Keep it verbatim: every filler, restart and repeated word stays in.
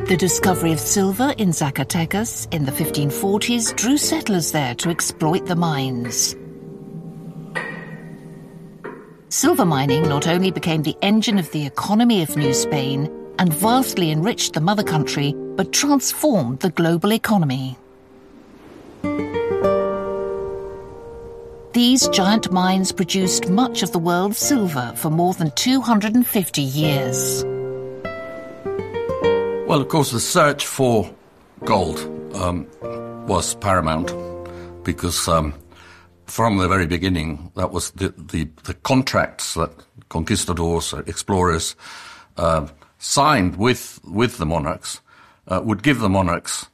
The discovery of silver in Zacatecas in the fifteen forties drew settlers there to exploit the mines. Silver mining not only became the engine of the economy of New Spain and vastly enriched the mother country, but transformed the global economy. These giant mines produced much of the world's silver for more than two hundred fifty years. Well, of course, the search for gold um, was paramount because um, from the very beginning, that was the, the, the contracts that conquistadors, explorers, uh, signed with, with the monarchs uh, would give the monarchs